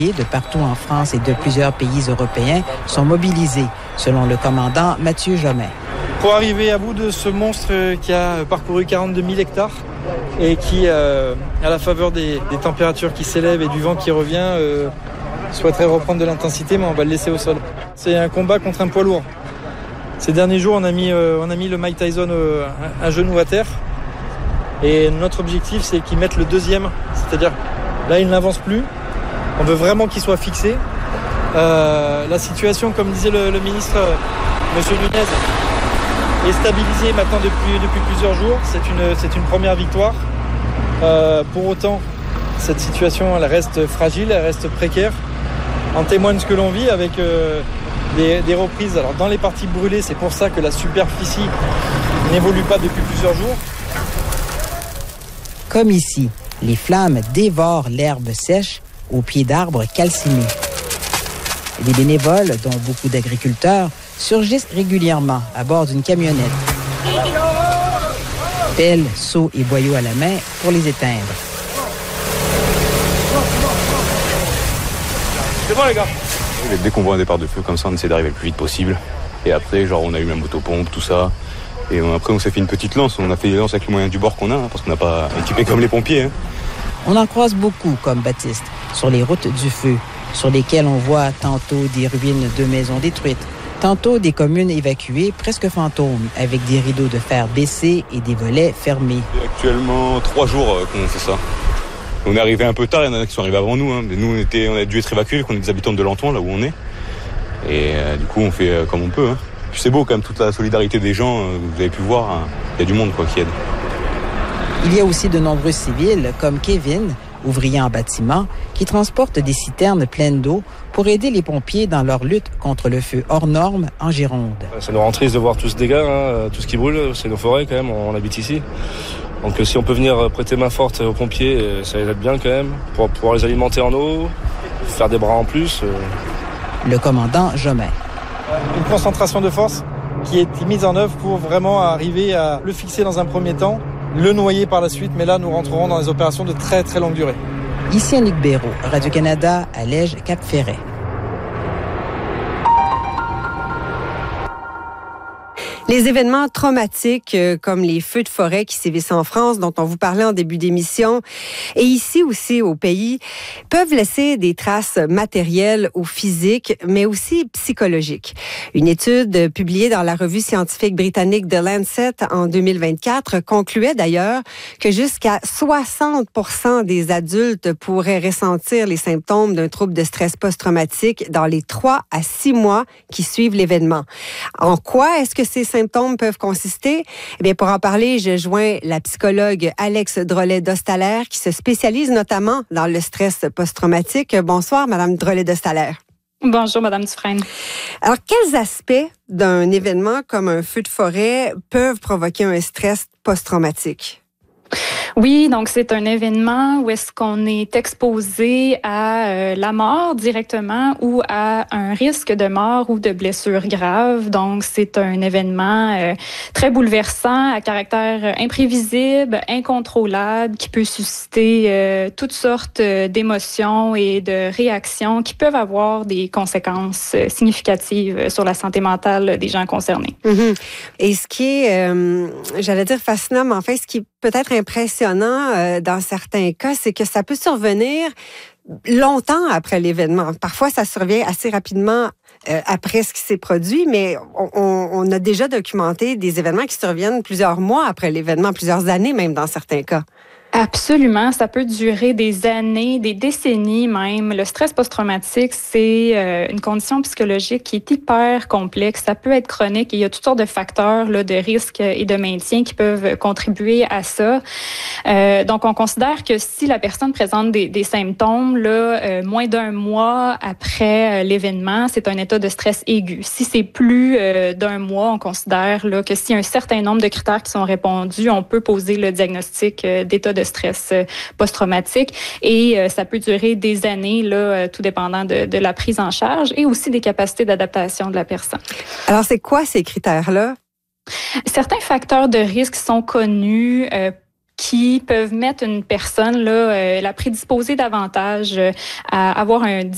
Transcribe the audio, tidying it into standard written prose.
De partout en France et de plusieurs pays européens sont mobilisés, selon le commandant Mathieu Jomain. Pour arriver à bout de ce monstre qui a parcouru 42 000 hectares et qui, à la faveur des températures qui s'élèvent et du vent qui revient, souhaiterait reprendre de l'intensité, mais on va le laisser au sol. C'est un combat contre un poids lourd. Ces derniers jours, on a mis le Mike Tyson à genoux à terre. Et notre objectif, c'est qu'il mette le deuxième. C'est-à-dire, là, il n'avance plus. On veut vraiment qu'il soit fixé. La situation, comme disait le ministre, M. Nunez, est stabilisée maintenant depuis plusieurs jours. C'est une première victoire. Pour autant, cette situation, elle reste fragile, elle reste précaire. En témoigne ce que l'on vit avec des reprises. Alors, dans les parties brûlées, c'est pour ça que la superficie n'évolue pas depuis plusieurs jours. Comme ici, les flammes dévorent l'herbe sèche au pied d'arbres calcinés. Les bénévoles, dont beaucoup d'agriculteurs, surgissent régulièrement à bord d'une camionnette. Pelles, seaux et boyaux à la main pour les éteindre. C'est bon, les gars. Dès qu'on voit un départ de feu comme ça, on essaie d'arriver le plus vite possible. Et après, on a eu la motopompe, tout ça. Et après, on s'est fait une petite lance. On a fait des lances avec les moyens du bord qu'on a, parce qu'on n'a pas équipé comme les pompiers. On en croise beaucoup, comme Baptiste, sur les routes du feu, sur lesquelles on voit tantôt des ruines de maisons détruites, tantôt des communes évacuées, presque fantômes, avec des rideaux de fer baissés et des volets fermés. Actuellement, 3 jours qu'on fait ça. On est arrivé un peu tard, il y en a qui sont arrivés avant nous. Mais nous, on a dû être évacués, vu qu'on est des habitants de Lenton, là où on est. Et du coup, on fait comme on peut. Puis c'est beau quand même, toute la solidarité des gens. Vous avez pu voir, il y a du monde qui aide. Il y a aussi de nombreux civils, comme Kevin, ouvrier en bâtiment, qui transporte des citernes pleines d'eau pour aider les pompiers dans leur lutte contre le feu hors norme en Gironde. Ça nous rend triste de voir tout ce dégât, tout ce qui brûle. C'est nos forêts quand même, on habite ici. Donc si on peut venir prêter main forte aux pompiers, ça les aide bien quand même, pour pouvoir les alimenter en eau, faire des bras en plus. Le commandant Jomain. Une concentration de force qui est mise en œuvre pour vraiment arriver à le fixer dans un premier temps, le noyer par la suite, mais là nous rentrerons dans des opérations de très très longue durée. Ici Annick Béraud, Radio-Canada, Allège, Cap-Ferret. Les événements traumatiques comme les feux de forêt qui sévissent en France, dont on vous parlait en début d'émission, et ici aussi au pays, peuvent laisser des traces matérielles ou physiques, mais aussi psychologiques. Une étude publiée dans la revue scientifique britannique The Lancet en 2024 concluait d'ailleurs que jusqu'à 60% des adultes pourraient ressentir les symptômes d'un trouble de stress post-traumatique dans les 3 à 6 mois qui suivent l'événement. En quoi est-ce que ces symptômes peuvent consister? Eh bien, pour en parler, je joins la psychologue Alex Drolet-Dostalaire qui se spécialise notamment dans le stress post-traumatique. Bonsoir, Madame Drolet-Dostalaire. Bonjour, Madame Dufresne. Alors, quels aspects d'un événement comme un feu de forêt peuvent provoquer un stress post-traumatique? Oui, donc c'est un événement où est-ce qu'on est exposé à la mort directement ou à un risque de mort ou de blessure grave. Donc c'est un événement très bouleversant, à caractère imprévisible, incontrôlable, qui peut susciter toutes sortes d'émotions et de réactions qui peuvent avoir des conséquences significatives sur la santé mentale des gens concernés. Mm-hmm. Et ce qui est, j'allais dire fascinant, mais en fait, ce qui est peut-être impressionnant dans certains cas, c'est que ça peut survenir longtemps après l'événement. Parfois, ça survient assez rapidement après ce qui s'est produit, mais on a déjà documenté des événements qui surviennent plusieurs mois après l'événement, plusieurs années même dans certains cas. Absolument, ça peut durer des années, des décennies même. Le stress post-traumatique, c'est une condition psychologique qui est hyper complexe. Ça peut être chronique et il y a toutes sortes de facteurs là, de risque et de maintien qui peuvent contribuer à ça. Donc, on considère que si la personne présente des symptômes là, moins d'un mois après l'événement, c'est un état de stress aigu. Si c'est plus d'un mois, on considère là, que s'il y a un certain nombre de critères qui sont répondus, on peut poser le diagnostic d'état de stress post-traumatique et ça peut durer des années, là, tout dépendant de la prise en charge et aussi des capacités d'adaptation de la personne. Alors, c'est quoi ces critères-là? Certains facteurs de risque sont connus qui peuvent mettre une personne là, la prédisposer davantage à avoir un